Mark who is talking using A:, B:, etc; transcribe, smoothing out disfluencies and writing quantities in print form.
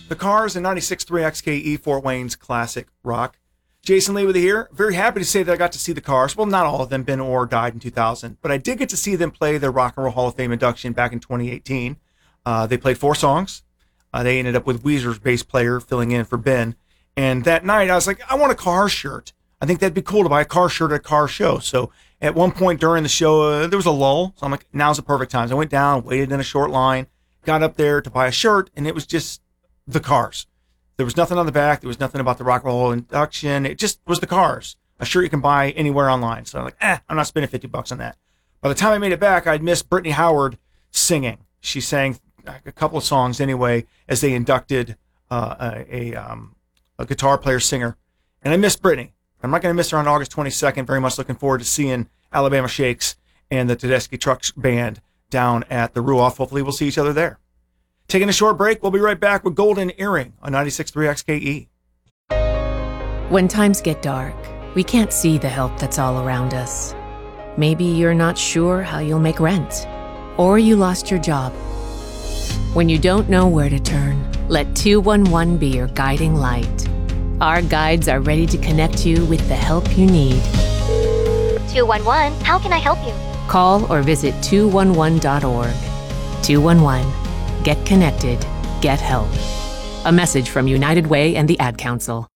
A: The Cars and 96.3 XKE, Fort Wayne's classic rock. Jason Leawood here. Very happy to say that I got to see the Cars. Well, not all of them. Ben Orr died in 2000, but I did get to see them play their Rock and Roll Hall of Fame induction back in 2018. They played 4 songs. They ended up with Weezer's bass player filling in for Ben. And that night, I was like, I want a Cars shirt. I think that'd be cool to buy a Cars shirt at a Cars show. So at one point during the show, there was a lull. So I'm like, now's the perfect time. So I went down, waited in a short line, got up there to buy a shirt, and it was just the Cars. There was nothing on the back. There was nothing about the Rock and Roll induction. It just was the Cars. A shirt you can buy anywhere online. So I'm like, I'm not spending $50 on that. By the time I made it back, I'd missed Brittany Howard singing. She sang a couple of songs anyway as they inducted a guitar player singer. And I missed Brittany. I'm not going to miss her on August 22nd. Very much looking forward to seeing Alabama Shakes and the Tedeschi Trucks Band down at the Ruoff. Hopefully we'll see each other there. Taking a short break, we'll be right back with Golden Earring on 96.3 XKE.
B: When times get dark, we can't see the help that's all around us. Maybe you're not sure how you'll make rent, or you lost your job. When you don't know where to turn, let 211 be your guiding light. Our guides are ready to connect you with the help you need.
C: 211, how can I help you?
B: Call or visit 211.org. 211. Get connected. Get help. A message from United Way and the Ad Council.